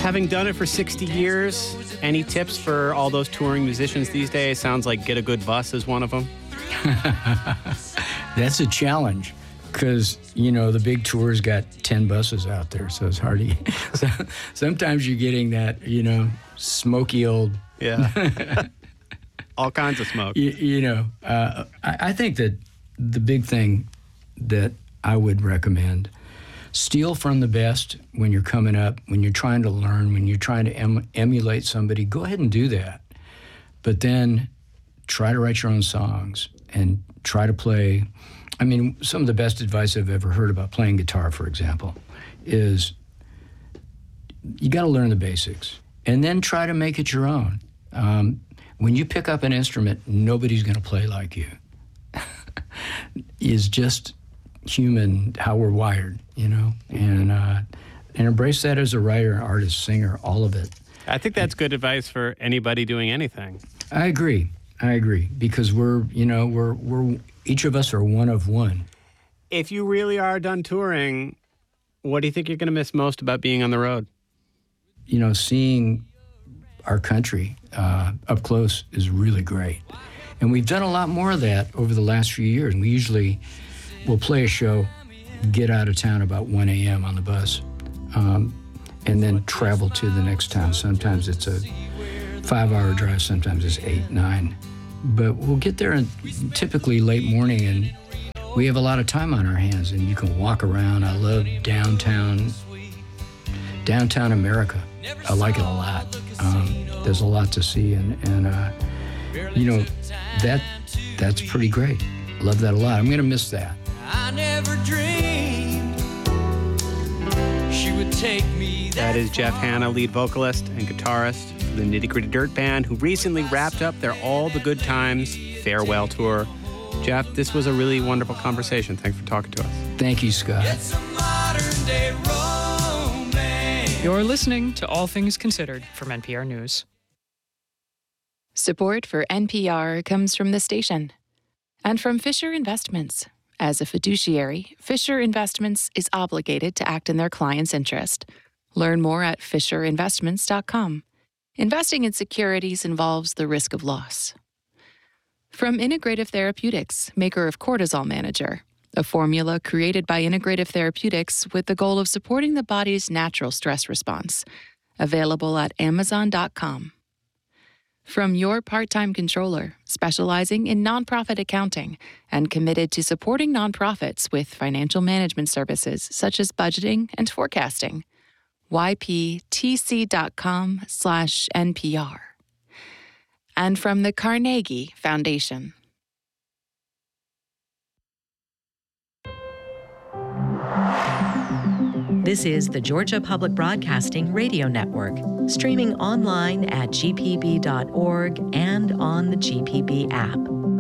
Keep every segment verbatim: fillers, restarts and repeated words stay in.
Having done it for sixty years, any tips for all those touring musicians these days? Sounds like Get a Good Bus is one of them. That's a challenge because, you know, the big tour's got ten buses out there, so it's hard to so, sometimes you're getting that, you know, smoky old... Yeah. All kinds of smoke. You, you know, uh, I, I think that the big thing that I would recommend, steal from the best when you're coming up, when you're trying to learn, when you're trying to em- emulate somebody, go ahead and do that. But then try to write your own songs and try to play. I mean, some of the best advice I've ever heard about playing guitar, for example, is you got to learn the basics and then try to make it your own. Um, when you pick up an instrument, nobody's going to play like you. It's just human, how we're wired, you know, and uh, and embrace that as a writer, artist, singer, all of it. I think that's good advice for anybody doing anything. I agree. I agree because we're, you know, we're we're each of us are one of one. If you really are done touring, what do you think you're going to miss most about being on the road? You know, seeing our country uh, up close is really great. And we've done a lot more of that over the last few years. We usually will play a show, get out of town about one a.m. on the bus, um, and then travel to the next town. Sometimes it's a five-hour drive, sometimes it's eight, nine. But we'll get there in typically late morning, and we have a lot of time on our hands, and you can walk around. I love downtown, downtown America. I like it a lot. Um, there's a lot to see, and, and uh, you know, that that's pretty great. Love that a lot. I'm going to miss that. I never dreamed she would take me that That is Jeff Hanna, lead vocalist and guitarist for the Nitty Gritty Dirt Band, who recently wrapped up their All the Good Times farewell tour. Jeff, this was a really wonderful conversation. Thanks for talking to us. Thank you, Scott. It's a modern day romance. You're listening to All Things Considered from N P R News. Support for N P R comes from the station and from Fisher Investments. As a fiduciary, Fisher Investments is obligated to act in their client's interest. Learn more at fisher investments dot com. Investing in securities involves the risk of loss. From Integrative Therapeutics, maker of Cortisol Manager, a formula created by Integrative Therapeutics with the goal of supporting the body's natural stress response. Available at amazon dot com. From Your Part-Time Controller, specializing in nonprofit accounting and committed to supporting nonprofits with financial management services such as budgeting and forecasting. y p t c dot com slash N P R. And from the Carnegie Foundation. This is the Georgia Public Broadcasting Radio Network, streaming online at g p b dot org and on the G P B app.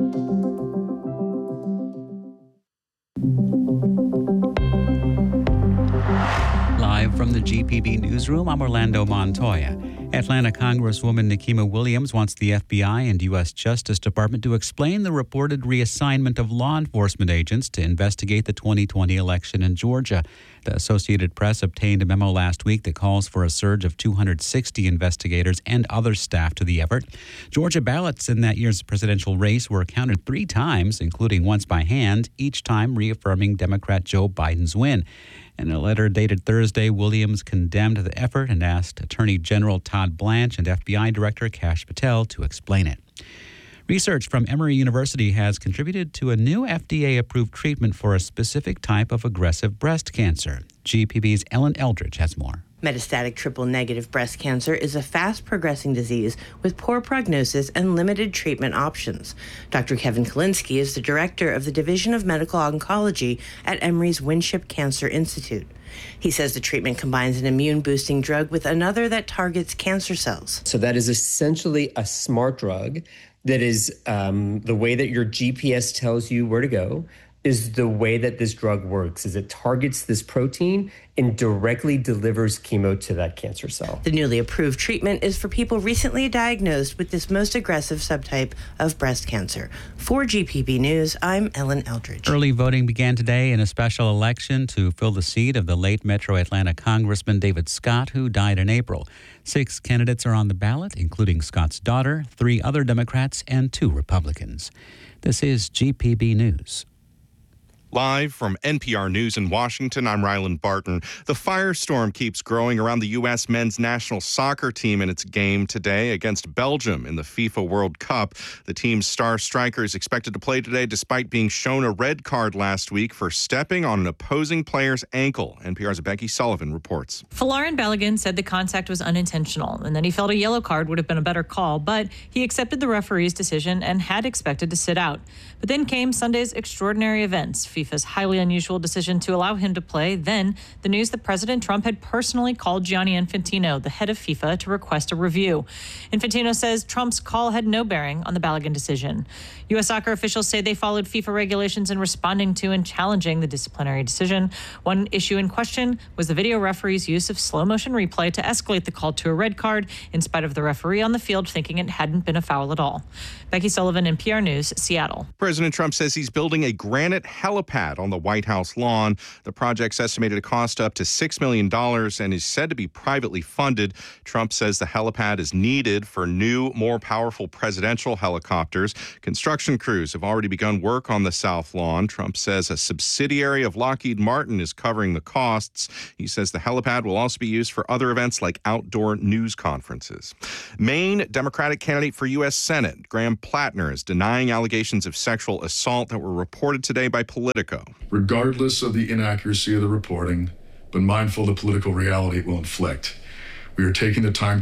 Live from the G P B newsroom, I'm Orlando Montoya. Atlanta Congresswoman Nikema Williams wants the F B I and U S Justice Department to explain the reported reassignment of law enforcement agents to investigate the twenty twenty election in Georgia. The Associated Press obtained a memo last week that calls for a surge of two hundred sixty investigators and other staff to the effort. Georgia ballots in that year's presidential race were counted three times, including once by hand, each time reaffirming Democrat Joe Biden's win. In a letter dated Thursday, Williams condemned the effort and asked Attorney General Todd Blanche and F B I Director Kash Patel to explain it. Research from Emory University has contributed to a new F D A-approved treatment for a specific type of aggressive breast cancer. G P B's Ellen Eldridge has more. Metastatic triple-negative breast cancer is a fast-progressing disease with poor prognosis and limited treatment options. Doctor Kevin Kalinsky is the director of the Division of Medical Oncology at Emory's Winship Cancer Institute. He says the treatment combines an immune-boosting drug with another that targets cancer cells. So that is essentially a smart drug that is um, the way that your G P S tells you where to go. is the way that this drug works, is it targets this protein and directly delivers chemo to that cancer cell. The newly approved treatment is for people recently diagnosed with this most aggressive subtype of breast cancer. For G P B News, I'm Ellen Eldridge. Early voting began today in a special election to fill the seat of the late Metro Atlanta Congressman David Scott, who died in April. Six candidates are on the ballot, including Scott's daughter, three other Democrats, and two Republicans. This is G P B News. Live from N P R News in Washington, I'm Ryland Barton. The firestorm keeps growing around the U S men's national soccer team in its game today against Belgium in the FIFA World Cup. The team's star striker is expected to play today despite being shown a red card last week for stepping on an opposing player's ankle. N P R's Becky Sullivan reports. Folarin Balogun said the contact was unintentional and that he felt a yellow card would have been a better call, but he accepted the referee's decision and had expected to sit out. But then came Sunday's extraordinary events, FIFA's highly unusual decision to allow him to play, then the news that President Trump had personally called Gianni Infantino, the head of FIFA, to request a review. Infantino says Trump's call had no bearing on the Balogun decision. U S soccer officials say they followed FIFA regulations in responding to and challenging the disciplinary decision. One issue in question was the video referee's use of slow motion replay to escalate the call to a red card, in spite of the referee on the field thinking it hadn't been a foul at all. Becky Sullivan, N P R News, Seattle. President Trump says he's building a granite helipad on the White House lawn. The project's estimated to cost up to six million dollars and is said to be privately funded. Trump says the helipad is needed for new, more powerful presidential helicopters. Construction crews have already begun work on the South Lawn. Trump says a subsidiary of Lockheed Martin is covering the costs. He says the helipad will also be used for other events like outdoor news conferences. Maine Democratic candidate for U S Senate, Graham Plattner, is denying allegations of sexual assault that were reported today by Politico. Regardless of the inaccuracy of the reporting, but mindful of the political reality it will inflict, we are taking the time